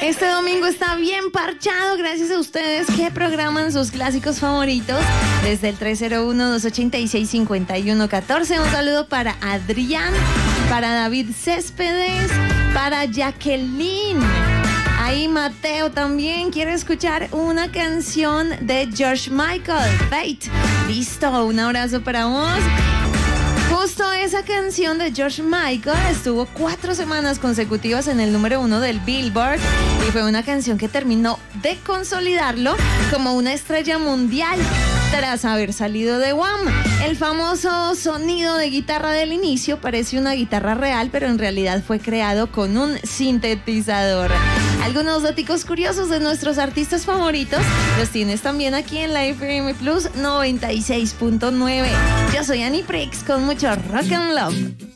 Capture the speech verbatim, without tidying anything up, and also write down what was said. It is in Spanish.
Este domingo está bien parchado gracias a ustedes que programan sus clásicos favoritos desde el tres cero uno, dos ocho seis, cinco uno uno uno cuatro. Un saludo para Adrián, para David Céspedes, para Jacqueline. Ahí Mateo también quiere escuchar una canción de George Michael, Fate. Listo, un abrazo para vos. Justo esa canción de George Michael estuvo cuatro semanas consecutivas en el número uno del Billboard y fue una canción que terminó de consolidarlo como una estrella mundial tras haber salido de Wham. El famoso sonido de guitarra del inicio parece una guitarra real, pero en realidad fue creado con un sintetizador. Algunos datos curiosos de nuestros artistas favoritos los tienes también aquí en la F M Plus noventa y seis punto nueve. Yo soy Annie Prix con mucho rock and love.